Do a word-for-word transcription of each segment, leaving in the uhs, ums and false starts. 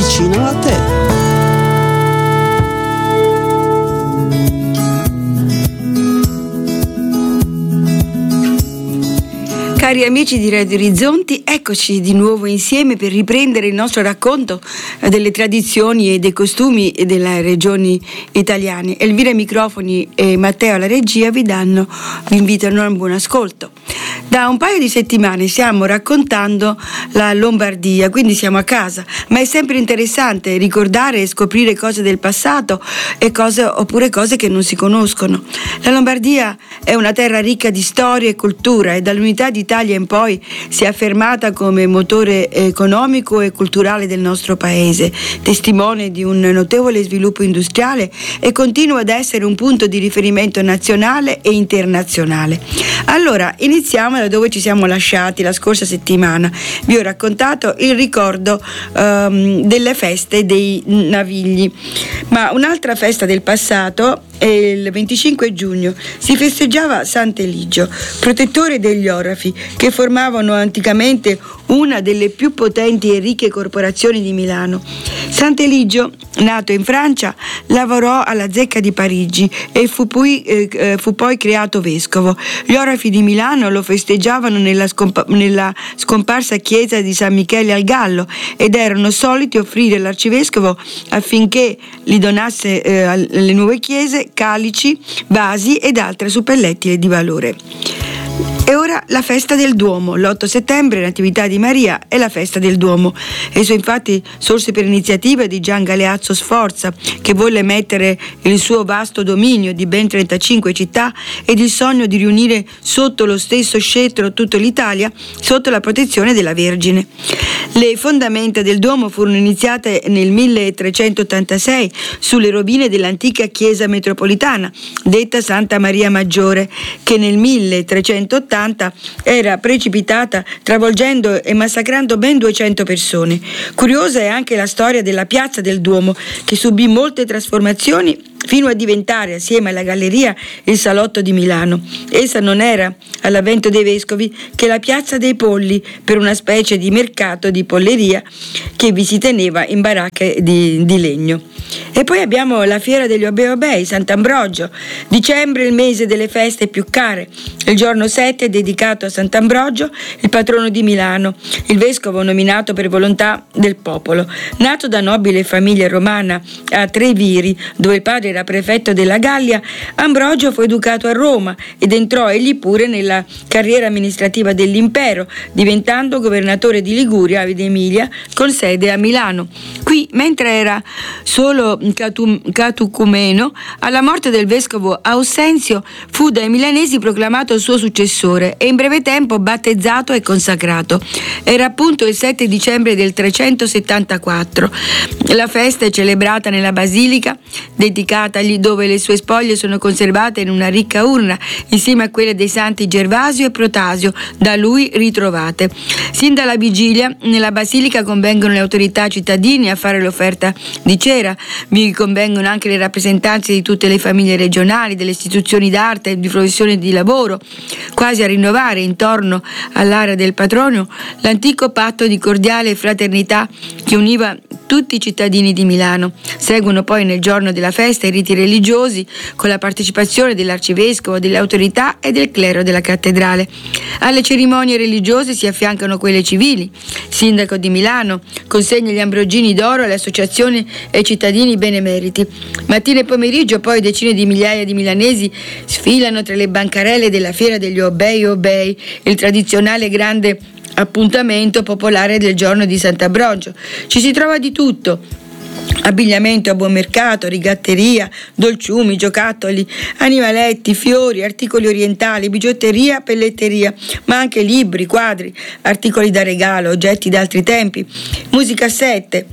vicino a te. Cari amici di Radio Orizzonti, eccoci di nuovo insieme per riprendere il nostro racconto delle tradizioni e dei costumi delle regioni italiane. Elvira ai microfoni e Matteo alla regia vi danno, vi invitano a un buon ascolto. Da un paio di settimane stiamo raccontando la Lombardia, quindi siamo a casa, ma è sempre interessante ricordare e scoprire cose del passato e cose, oppure cose che non si conoscono. La Lombardia è una terra ricca di storia e cultura e dall'unità d'Italia in poi si è affermata come motore economico e culturale del nostro paese, testimone di un notevole sviluppo industriale e continua ad essere un punto di riferimento nazionale e internazionale. Allora, iniziamo da dove ci siamo lasciati la scorsa settimana. Vi ho raccontato il ricordo um, delle feste dei Navigli, ma un'altra festa del passato è il venticinque giugno. Si festeggiava Sant'Eligio, protettore degli orafi, che formavano anticamente una delle più potenti e ricche corporazioni di Milano. Sant'Eligio, nato in Francia, lavorò alla zecca di Parigi e fu poi, eh, fu poi creato vescovo. Gli orafi di Milano lo festeggiavano nella, scompa- nella scomparsa chiesa di San Michele al Gallo ed erano soliti offrire all'arcivescovo, affinché gli donasse eh, alle nuove chiese, calici, vasi ed altre suppellettili di valore. E ora la festa del Duomo. L'otto settembre, Natività di Maria, è la festa del Duomo. Esso infatti sorse per iniziativa di Gian Galeazzo Sforza, che volle mettere il suo vasto dominio di ben trentacinque città ed il sogno di riunire sotto lo stesso scettro tutta l'Italia sotto la protezione della Vergine. Le fondamenta del Duomo furono iniziate nel milletrecentottantasei sulle rovine dell'antica chiesa metropolitana, detta Santa Maria Maggiore, che nel milletrecentottanta era precipitata, travolgendo e massacrando ben duecento persone. Curiosa è anche la storia della piazza del Duomo, che subì molte trasformazioni fino a diventare, assieme alla galleria, il salotto di Milano. Essa non era, all'avvento dei vescovi, che la piazza dei Polli, per una specie di mercato di polleria che vi si teneva in baracche di, di legno. E poi abbiamo la fiera degli Obeobei, Sant'Ambrogio. Dicembre è il mese delle feste più care. Il giorno sette è dedicato a Sant'Ambrogio, il patrono di Milano, il vescovo nominato per volontà del popolo. Nato da nobile famiglia romana a Treviri, dove il padre era prefetto della Gallia, Ambrogio fu educato a Roma ed entrò egli pure nella carriera amministrativa dell'impero, diventando governatore di Liguria ed Emilia con sede a Milano. Qui, mentre era solo catecumeno, alla morte del vescovo Aussenzio fu dai milanesi proclamato il suo successore e in breve tempo battezzato e consacrato. Era appunto il sette dicembre del trecentosettantaquattro. La festa è celebrata nella basilica dedicatagli, dove le sue spoglie sono conservate in una ricca urna insieme a quelle dei santi Gervasio e Protasio, da lui ritrovate. Sin dalla vigilia nella basilica convengono le autorità cittadine a fare l'offerta di cera. Vi convengono anche le rappresentanze di tutte le famiglie regionali, delle istituzioni d'arte e di professione di lavoro, quasi a rinnovare intorno all'area del patrono l'antico patto di cordiale fraternità che univa tutti i cittadini di Milano. Seguono poi nel giorno della festa i riti religiosi con la partecipazione dell'arcivescovo, delle autorità e del clero della cattedrale. Alle cerimonie religiose si affiancano quelle civili. Il sindaco di Milano consegna gli ambrogini d'oro alle associazioni e ai cittadini benemeriti. Mattina e pomeriggio poi decine di migliaia di milanesi sfilano tra le bancarelle della fiera degli Obei Obei, il tradizionale grande appuntamento popolare del giorno di Sant'Ambrogio. Ci si trova di tutto: abbigliamento a buon mercato, rigatteria, dolciumi, giocattoli, animaletti, fiori, articoli orientali, bigiotteria, pelletteria, ma anche libri, quadri, articoli da regalo, oggetti d'altri tempi, musicassette,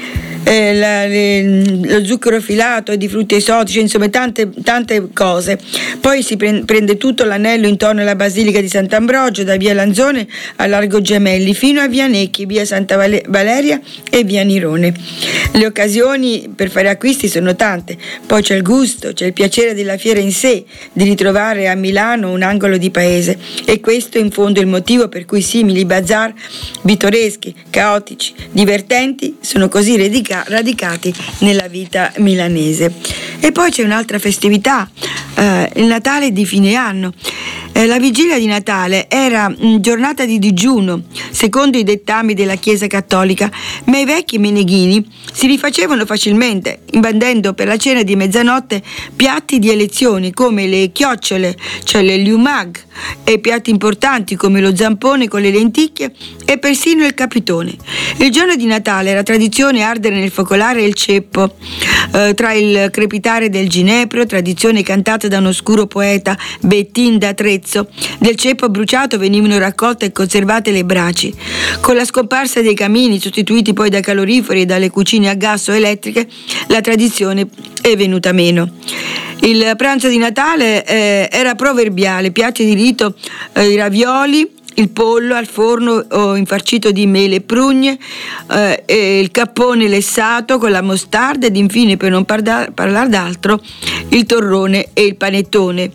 eh, la, le, lo zucchero filato di frutti esotici, insomma tante, tante cose. Poi si pre- prende tutto l'anello intorno alla basilica di Sant'Ambrogio, da via Lanzone a Largo Gemelli fino a via Necchi, via Santa Vale- Valeria e via Nirone. Le occasioni per fare acquisti sono tante, poi c'è il gusto, c'è il piacere della fiera in sé, di ritrovare a Milano un angolo di paese, e questo è in fondo il motivo per cui simili bazar pittoreschi, caotici, divertenti sono così radica- radicati nella vita milanese. E poi c'è un'altra festività, eh, il Natale di fine anno. Eh, la vigilia di Natale era mh, giornata di digiuno, secondo i dettami della Chiesa Cattolica, ma i vecchi meneghini si rifacevano facilmente, imbandendo per la cena di mezzanotte piatti di elezione come le chiocciole, cioè le liumag, e piatti importanti come lo zampone con le lenticchie e persino il capitone. Il giorno di Natale era tradizione ardere nel focolare il ceppo, eh, tra il crepitare del ginepro, tradizione cantata da un oscuro poeta, Bettin da Trezzo. Del ceppo bruciato venivano raccolte e conservate le braci. Con la scomparsa dei camini, sostituiti poi dai caloriferi e dalle cucine a gas o elettriche, la tradizione è venuta meno. Il pranzo di Natale eh, era proverbiale, piatti di rito, eh, i ravioli, il pollo al forno o infarcito di mele e prugne, eh, e il cappone lessato con la mostarda ed infine, per non parda- parlare d'altro, il torrone e il panettone.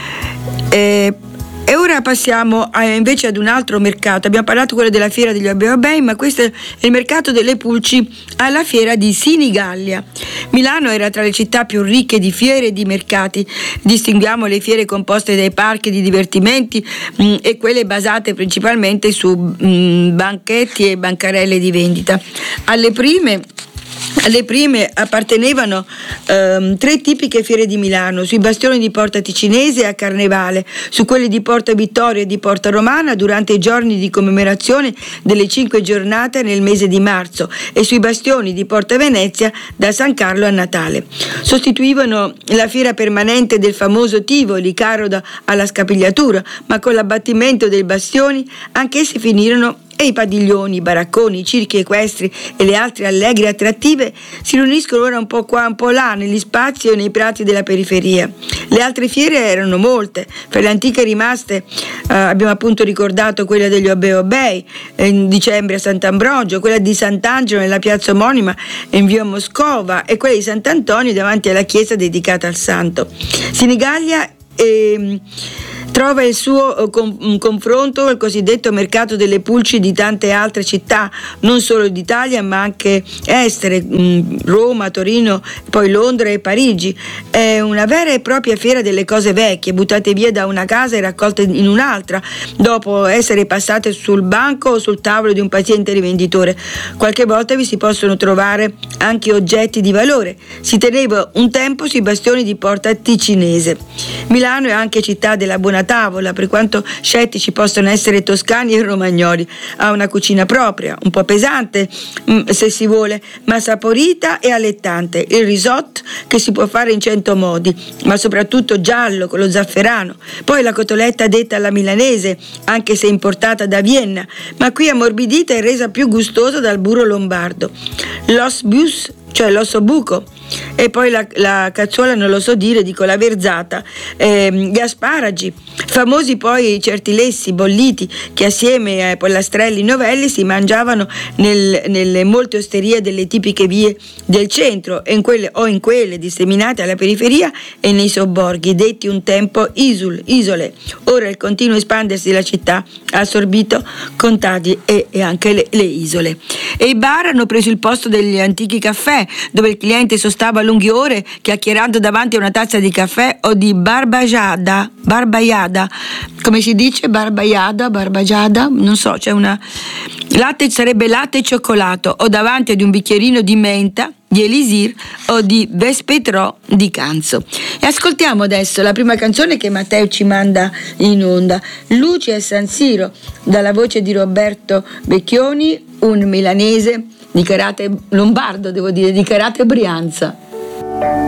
Eh, E ora passiamo a, invece ad un altro mercato. Abbiamo parlato quello della fiera degli Abbei, ma questo è il mercato delle pulci alla fiera di Sinigallia. Milano era tra le città più ricche di fiere e di mercati. Distinguiamo le fiere composte dai parchi di divertimenti mh, e quelle basate principalmente su mh, banchetti e bancarelle di vendita. Alle prime Alle prime appartenevano ehm, tre tipiche fiere di Milano: sui bastioni di Porta Ticinese a Carnevale, su quelli di Porta Vittoria e di Porta Romana durante i giorni di commemorazione delle cinque giornate nel mese di marzo, e sui bastioni di Porta Venezia da San Carlo a Natale. Sostituivano la fiera permanente del famoso Tivoli, Caroda alla Scapigliatura, ma con l'abbattimento dei bastioni anch'essi finirono, e i padiglioni, i baracconi, i circhi equestri e le altre allegre attrattive si riuniscono ora un po' qua, un po' là, negli spazi o nei prati della periferia. Le altre fiere erano molte. Per le antiche rimaste eh, abbiamo appunto ricordato quella degli Abbei eh, in dicembre a Sant'Ambrogio, quella di Sant'Angelo nella piazza omonima in via Moscova, e quella di Sant'Antonio davanti alla chiesa dedicata al santo. Sinigallia e trova il suo con, confronto al cosiddetto mercato delle pulci di tante altre città, non solo d'Italia ma anche estere, Roma, Torino, poi Londra e Parigi. È una vera e propria fiera delle cose vecchie, buttate via da una casa e raccolte in un'altra, dopo essere passate sul banco o sul tavolo di un paziente rivenditore. Qualche volta vi si possono trovare anche oggetti di valore. Si teneva un tempo sui bastioni di Porta Ticinese. Milano è anche città della buona tavola, per quanto scettici possono essere toscani e romagnoli. Ha una cucina propria, un po' pesante se si vuole, ma saporita e allettante. Il risotto che si può fare in cento modi, ma soprattutto giallo con lo zafferano. Poi la cotoletta detta alla milanese, anche se importata da Vienna, ma qui ammorbidita e resa più gustosa dal burro lombardo. L'os bus, cioè l'osso buco, e poi la, la cazzuola non lo so dire, dico la verzata, eh, gli asparagi, famosi poi i certilessi bolliti che assieme ai pollastrelli novelli si mangiavano nel, nelle molte osterie delle tipiche vie del centro e in quelle, o in quelle disseminate alla periferia e nei sobborghi, detti un tempo isul, isole. Ora il continuo espandersi della città ha assorbito contadi e, e anche le, le isole. E i bar hanno preso il posto degli antichi caffè, dove il cliente sostava lunghe ore chiacchierando davanti a una tazza di caffè o di barbajada, barbaiada, come si dice? Barbaiada, barbagiada, non so, c'è una... Latte sarebbe latte e cioccolato, o davanti ad un bicchierino di menta, di elisir o di vespetrò di Canzo. E ascoltiamo adesso la prima canzone che Matteo ci manda in onda, Luce a San Siro, dalla voce di Roberto Becchioni, un milanese di carattere lombardo, devo dire, di carattere Brianza.